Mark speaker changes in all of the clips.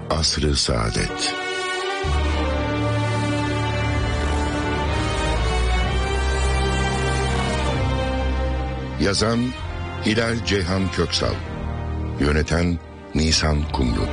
Speaker 1: Asr-ı Saadet. Yazan Hilal Ceyhan Köksal, yöneten Nisan Kumru.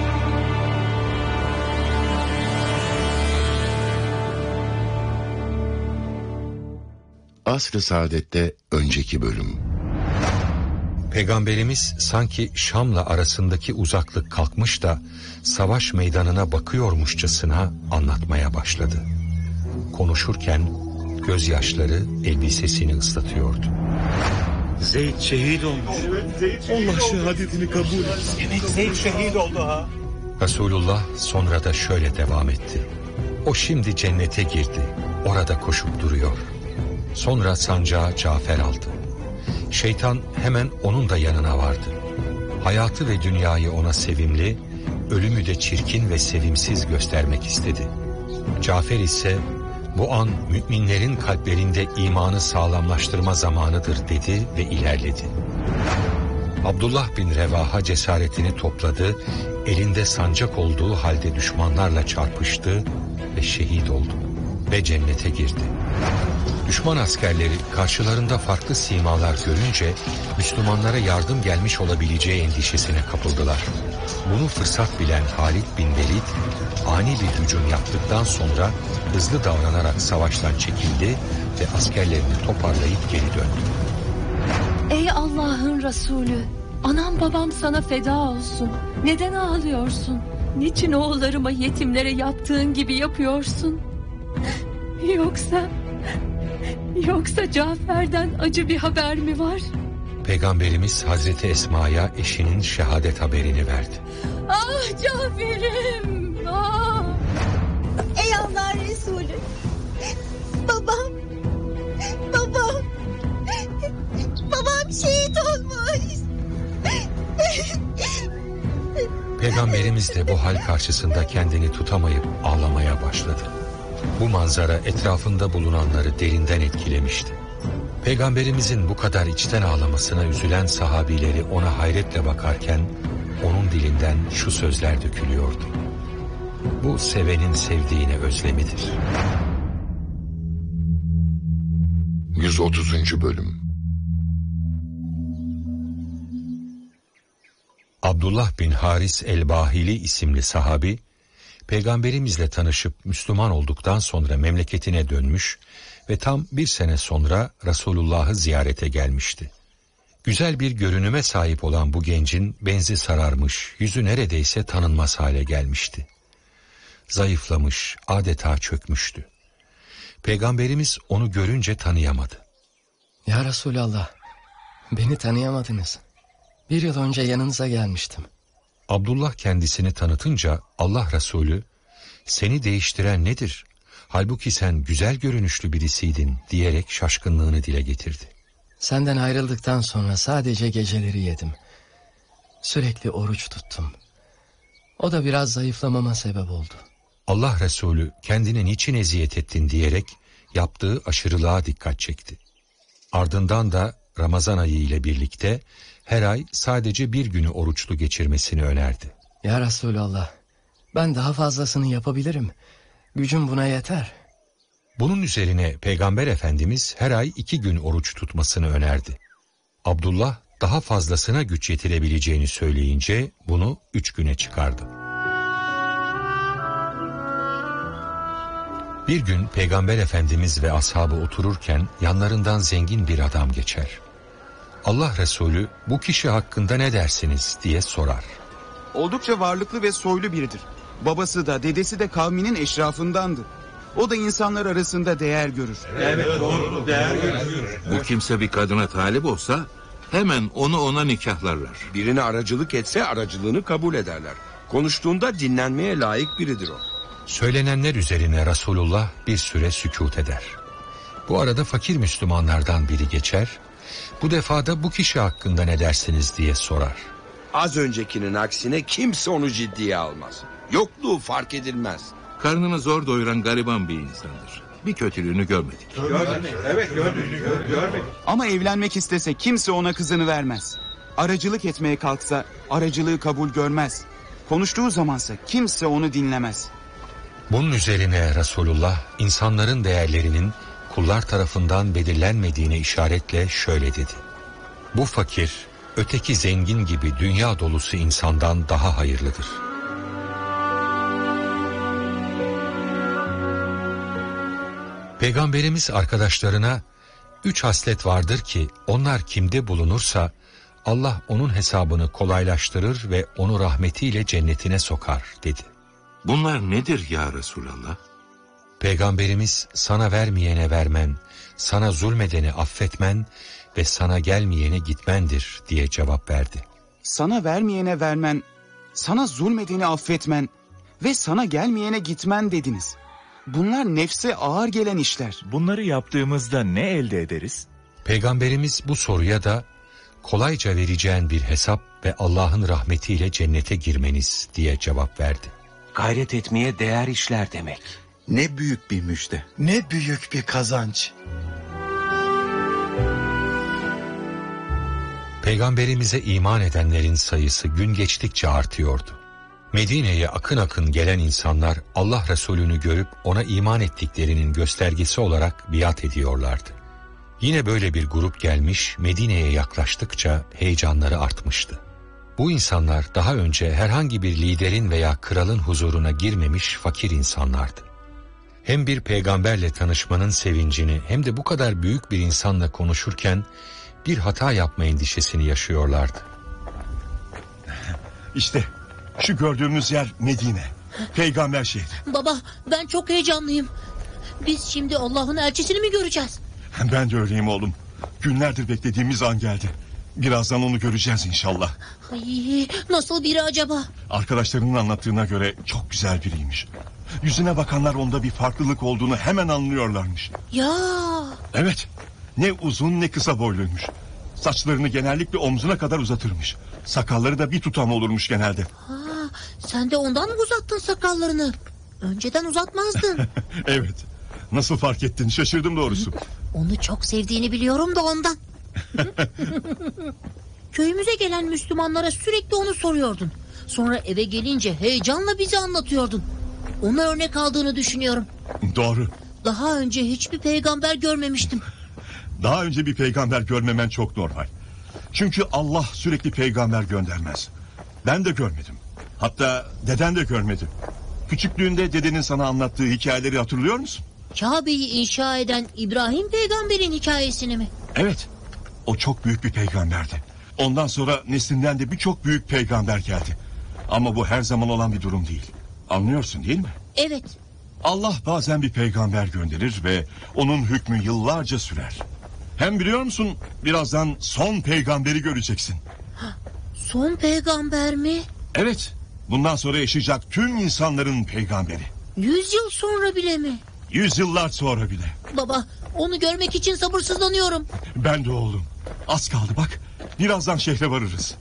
Speaker 1: Asr-ı Saadet'te önceki bölüm.
Speaker 2: Peygamberimiz sanki Şam'la arasındaki uzaklık kalkmış da savaş meydanına bakıyormuşçasına anlatmaya başladı. Konuşurken gözyaşları elbisesini ıslatıyordu.
Speaker 3: Zeyd şehit olmuş.
Speaker 4: Evet, Allah şehadetini kabul etsin.
Speaker 3: Evet, Zeyd şehit oldu ha.
Speaker 2: Resulullah sonra da şöyle devam etti. O şimdi cennete girdi. Orada koşup duruyor. Sonra sancağı Cafer aldı. Şeytan hemen onun da yanına vardı. Hayatı ve dünyayı ona sevimli, ölümü de çirkin ve sevimsiz göstermek istedi. Cafer ise bu an müminlerin kalplerinde imanı sağlamlaştırma zamanıdır dedi ve ilerledi. Abdullah bin Revaha cesaretini topladı, elinde sancak olduğu halde düşmanlarla çarpıştı ve şehit oldu ve cennete girdi. Düşman askerleri karşılarında farklı simalar görünce Müslümanlara yardım gelmiş olabileceği endişesine kapıldılar. Bunu fırsat bilen Halid bin Velid ani bir hücum yaptıktan sonra hızlı davranarak savaştan çekildi ve askerlerini toparlayıp geri döndü.
Speaker 5: Ey Allah'ın Resulü, anam babam sana feda olsun. Neden ağlıyorsun? Niçin oğullarıma, yetimlere yaptığın gibi yapıyorsun? Yoksa Cafer'den acı bir haber mi var?
Speaker 2: Peygamberimiz Hazreti Esma'ya eşinin şehadet haberini verdi.
Speaker 5: Ah Cafer'im! Ah!
Speaker 6: Ey Allah'ın Resulü! Babam şehit olmuş!
Speaker 2: Peygamberimiz de bu hal karşısında kendini tutamayıp ağlamaya başladı. Bu manzara etrafında bulunanları derinden etkilemişti. Peygamberimizin bu kadar içten ağlamasına üzülen sahabileri ona hayretle bakarken onun dilinden şu sözler dökülüyordu. Bu sevenin sevdiğine özlemidir.
Speaker 1: 130. Bölüm.
Speaker 2: Abdullah bin Haris el-Bahili isimli sahabi, Peygamberimizle tanışıp Müslüman olduktan sonra memleketine dönmüş ve tam bir sene sonra Resulullah'ı ziyarete gelmişti. Güzel bir görünüme sahip olan bu gencin benzi sararmış, yüzü neredeyse tanınmaz hale gelmişti. Zayıflamış, adeta çökmüştü. Peygamberimiz onu görünce tanıyamadı.
Speaker 7: Ya Resulallah, beni tanıyamadınız. 1 yıl önce yanınıza gelmiştim.
Speaker 2: Abdullah kendisini tanıtınca Allah Resulü, seni değiştiren nedir? Halbuki sen güzel görünüşlü birisiydin diyerek şaşkınlığını dile getirdi.
Speaker 7: Senden ayrıldıktan sonra sadece geceleri yedim. Sürekli oruç tuttum. O da biraz zayıflamama sebep oldu.
Speaker 2: Allah Resulü kendine niçin eziyet ettin diyerek yaptığı aşırılığa dikkat çekti. Ardından da Ramazan ayı ile birlikte her ay sadece bir günü oruçlu geçirmesini önerdi.
Speaker 7: Ya Resulallah, ben daha fazlasını yapabilirim. Gücüm buna yeter.
Speaker 2: Bunun üzerine Peygamber Efendimiz her ay 2 gün oruç tutmasını önerdi. Abdullah daha fazlasına güç yetirebileceğini söyleyince bunu 3 güne çıkardı. Bir gün Peygamber Efendimiz ve ashabı otururken yanlarından zengin bir adam geçer. Allah Resulü bu kişi hakkında ne dersiniz diye sorar.
Speaker 8: Oldukça varlıklı ve soylu biridir. Babası da dedesi de kavminin eşrafındandı. O da insanlar arasında değer görür.
Speaker 4: Evet, doğru, değer görür.
Speaker 9: Bu kimse bir kadına talip olsa hemen onu ona nikahlarlar.
Speaker 10: Birine aracılık etse aracılığını kabul ederler. Konuştuğunda dinlenmeye layık biridir o.
Speaker 2: Söylenenler üzerine Resulullah bir süre sükût eder. Bu arada fakir Müslümanlardan biri geçer. Bu defada bu kişi hakkında ne dersiniz diye sorar.
Speaker 10: Az öncekinin aksine kimse onu ciddiye almaz. Yokluğu fark edilmez.
Speaker 9: Karnını zor doyuran gariban bir insandır. Bir kötülüğünü görmedik.
Speaker 8: Görmedik. Ama evlenmek istese kimse ona kızını vermez. Aracılık etmeye kalksa aracılığı kabul görmez. Konuştuğu zamansa kimse onu dinlemez.
Speaker 2: Bunun üzerine Resulullah insanların değerlerinin kullar tarafından belirlenmediğine işaretle şöyle dedi. Bu fakir, öteki zengin gibi dünya dolusu insandan daha hayırlıdır. Peygamberimiz arkadaşlarına 3 haslet vardır ki onlar kimde bulunursa Allah onun hesabını kolaylaştırır ve onu rahmetiyle cennetine sokar dedi.
Speaker 9: Bunlar nedir ya Resulallah?
Speaker 2: Peygamberimiz sana vermeyene vermen, sana zulmedeni affetmen ve sana gelmeyene gitmendir diye cevap verdi.
Speaker 8: Sana vermeyene vermen, sana zulmedeni affetmen ve sana gelmeyene gitmen dediniz. Bunlar nefse ağır gelen işler.
Speaker 4: Bunları yaptığımızda ne elde ederiz?
Speaker 2: Peygamberimiz bu soruya da kolayca vereceğin bir hesap ve Allah'ın rahmetiyle cennete girmeniz diye cevap verdi.
Speaker 3: Gayret etmeye değer işler demek.
Speaker 11: Ne büyük bir müjde.
Speaker 12: Ne büyük bir kazanç.
Speaker 2: Peygamberimize iman edenlerin sayısı gün geçtikçe artıyordu. Medine'ye akın akın gelen insanlar Allah Resulü'nü görüp ona iman ettiklerinin göstergesi olarak biat ediyorlardı. Yine böyle bir grup gelmiş, Medine'ye yaklaştıkça heyecanları artmıştı. Bu insanlar daha önce herhangi bir liderin veya kralın huzuruna girmemiş fakir insanlardı. Hem bir peygamberle tanışmanın sevincini hem de bu kadar büyük bir insanla konuşurken bir hata yapma endişesini yaşıyorlardı.
Speaker 13: İşte şu gördüğümüz yer Medine, peygamber şehri.
Speaker 14: Baba, ben çok heyecanlıyım. Biz şimdi Allah'ın elçisini mi göreceğiz?
Speaker 13: Ben de öyleyim oğlum. Günlerdir beklediğimiz an geldi. Birazdan onu göreceğiz inşallah.
Speaker 14: Ay, nasıl biri acaba?
Speaker 13: Arkadaşlarının anlattığına göre çok güzel biriymiş. Yüzüne bakanlar onda bir farklılık olduğunu hemen anlıyorlarmış.
Speaker 14: Ya.
Speaker 13: Evet, ne uzun ne kısa boyluymuş. Saçlarını genellikle omzuna kadar uzatırmış. Sakalları da bir tutam olurmuş genelde.
Speaker 14: Ha, sen de ondan mı uzattın sakallarını? Önceden uzatmazdın.
Speaker 13: Evet. Nasıl fark ettin? Şaşırdım doğrusu.
Speaker 14: Onu çok sevdiğini biliyorum da ondan. Köyümüze gelen Müslümanlara sürekli onu soruyordun. Sonra eve gelince heyecanla bize anlatıyordun. Ona örnek aldığını düşünüyorum.
Speaker 13: Doğru.
Speaker 14: Daha önce hiçbir peygamber görmemiştim.
Speaker 13: Daha önce bir peygamber görmemen çok normal. Çünkü Allah sürekli peygamber göndermez. Ben de görmedim. Hatta deden de görmedi. Küçüklüğünde dedenin sana anlattığı hikayeleri hatırlıyor musun?
Speaker 14: Kabe'yi inşa eden İbrahim peygamberin hikayesini mi?
Speaker 13: Evet. O çok büyük bir peygamberdi. Ondan sonra neslinden de birçok büyük peygamber geldi. Ama bu her zaman olan bir durum değil. Anlıyorsun değil mi?
Speaker 14: Evet.
Speaker 13: Allah bazen bir peygamber gönderir ve onun hükmü yıllarca sürer. Hem biliyor musun, birazdan son peygamberi göreceksin.
Speaker 14: Son peygamber mi?
Speaker 13: Evet. Bundan sonra yaşayacak tüm insanların peygamberi.
Speaker 14: 100 yıl sonra bile mi?
Speaker 13: 100 yıllar sonra bile.
Speaker 14: Baba, onu görmek için sabırsızlanıyorum.
Speaker 13: Ben de oğlum. Az kaldı bak. Birazdan şehre varırız.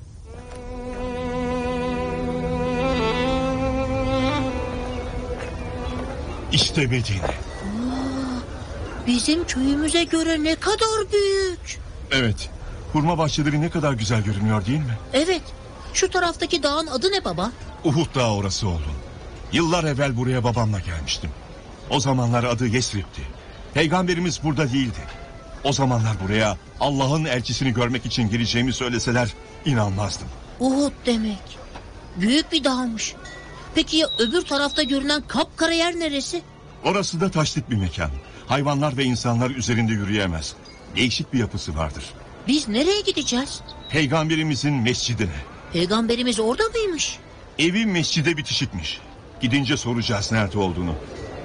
Speaker 13: İşte Medine.
Speaker 14: Bizim köyümüze göre ne kadar büyük.
Speaker 13: Evet. Hurma bahçeleri ne kadar güzel görünüyor değil mi?
Speaker 14: Evet. Şu taraftaki dağın adı ne baba?
Speaker 13: Uhud Dağı orası oğlum. Yıllar evvel buraya babamla gelmiştim. O zamanlar adı Yesrib'ti. Peygamberimiz burada değildi. O zamanlar buraya Allah'ın elçisini görmek için gireceğimi söyleseler inanmazdım.
Speaker 14: Uhud demek. Büyük bir dağmış. Peki ya öbür tarafta görünen kapkara yer neresi?
Speaker 13: Orası da taşlık bir mekan. Hayvanlar ve insanlar üzerinde yürüyemez. Değişik bir yapısı vardır.
Speaker 14: Biz nereye gideceğiz?
Speaker 13: Peygamberimizin mescidine.
Speaker 14: Peygamberimiz orada mıymış?
Speaker 13: Evi mescide bitişikmiş. Gidince soracağız nerede olduğunu.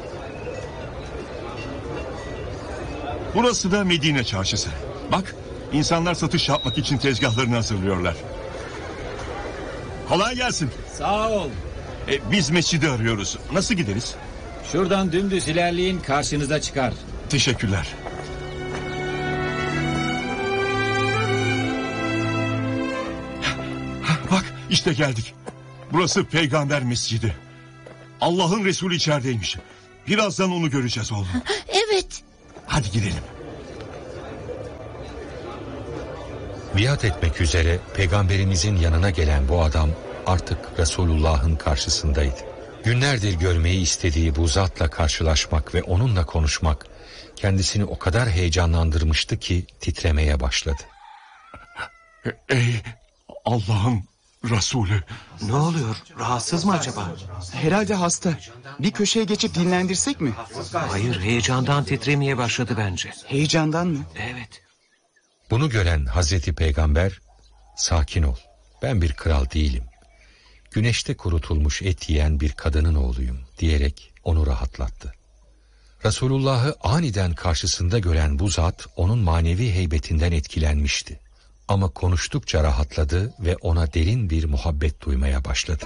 Speaker 13: Burası da Medine çarşısı. Bak, insanlar satış yapmak için tezgahlarını hazırlıyorlar. Kolay gelsin.
Speaker 15: Sağ ol.
Speaker 13: Biz mescidi arıyoruz. Nasıl gideriz?
Speaker 15: Şuradan dümdüz ilerleyin, karşınıza çıkar.
Speaker 13: Teşekkürler. Bak, işte geldik. Burası Peygamber Mescidi. Allah'ın Resulü içerideymiş. Birazdan onu göreceğiz oğlum.
Speaker 14: Evet.
Speaker 13: Hadi gidelim.
Speaker 2: Biat etmek üzere peygamberimizin yanına gelen bu adam artık Resulullah'ın karşısındaydı. Günlerdir görmeyi istediği bu zatla karşılaşmak ve onunla konuşmak kendisini o kadar heyecanlandırmıştı ki titremeye başladı.
Speaker 13: Ey Allah'ın Resulü!
Speaker 3: Ne oluyor? Rahatsız mı acaba?
Speaker 8: Herhalde hasta. Bir köşeye geçip dinlendirsek mi?
Speaker 3: Hayır, heyecandan titremeye başladı bence.
Speaker 8: Heyecandan mı?
Speaker 3: Evet.
Speaker 2: Bunu gören Hazreti Peygamber, sakin ol, ben bir kral değilim. Güneşte kurutulmuş et yiyen bir kadının oğluyum diyerek onu rahatlattı. Resulullah'ı aniden karşısında gören bu zat onun manevi heybetinden etkilenmişti. Ama konuştukça rahatladı ve ona derin bir muhabbet duymaya başladı.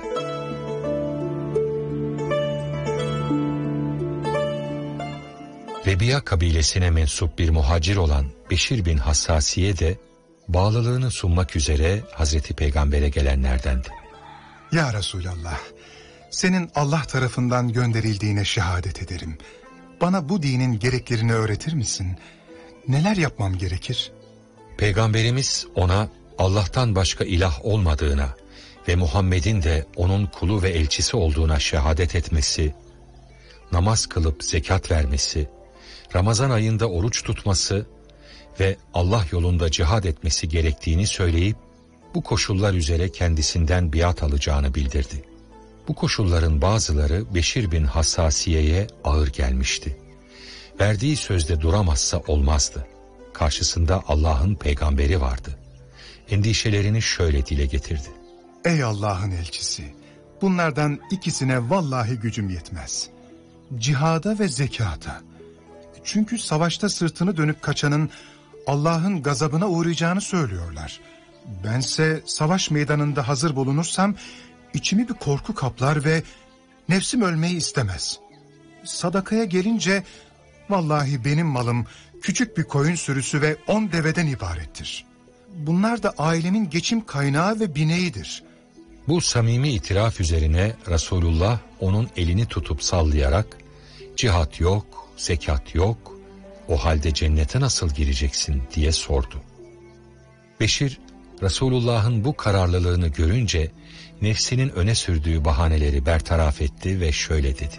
Speaker 2: Rebiya kabilesine mensup bir muhacir olan Beşir bin Hassasiye de bağlılığını sunmak üzere Hazreti Peygamber'e gelenlerdendi.
Speaker 16: Ya Resulallah, senin Allah tarafından gönderildiğine şehadet ederim. Bana bu dinin gereklerini öğretir misin? Neler yapmam gerekir?
Speaker 2: Peygamberimiz ona Allah'tan başka ilah olmadığına ve Muhammed'in de onun kulu ve elçisi olduğuna şehadet etmesi, namaz kılıp zekat vermesi, Ramazan ayında oruç tutması ve Allah yolunda cihad etmesi gerektiğini söyleyip bu koşullar üzere kendisinden biat alacağını bildirdi. Bu koşulların bazıları Beşir bin Hassasiye'ye ağır gelmişti. Verdiği sözde duramazsa olmazdı. Karşısında Allah'ın peygamberi vardı. Endişelerini şöyle dile getirdi.
Speaker 16: Ey Allah'ın elçisi, bunlardan ikisine vallahi gücüm yetmez. Cihada ve zekata. Çünkü savaşta sırtını dönüp kaçanın Allah'ın gazabına uğrayacağını söylüyorlar. Bense savaş meydanında hazır bulunursam içimi bir korku kaplar ve nefsim ölmeyi istemez. Sadakaya gelince vallahi benim malım küçük bir koyun sürüsü ve 10 deveden ibarettir. Bunlar da ailemin geçim kaynağı ve bineğidir.
Speaker 2: Bu samimi itiraf üzerine Resulullah onun elini tutup sallayarak cihat yok, zekat yok, o halde cennete nasıl gireceksin diye sordu. Beşir, Resulullah'ın bu kararlılığını görünce nefsinin öne sürdüğü bahaneleri bertaraf etti ve şöyle dedi.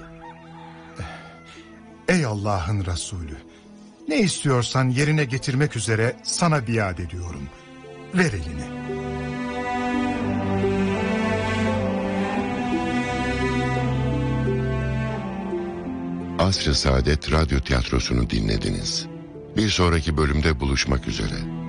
Speaker 16: Ey Allah'ın Resulü, ne istiyorsan yerine getirmek üzere sana biat ediyorum. Ver elini.
Speaker 1: Asr-ı Saadet Radyo Tiyatrosu'nu dinlediniz. Bir sonraki bölümde buluşmak üzere.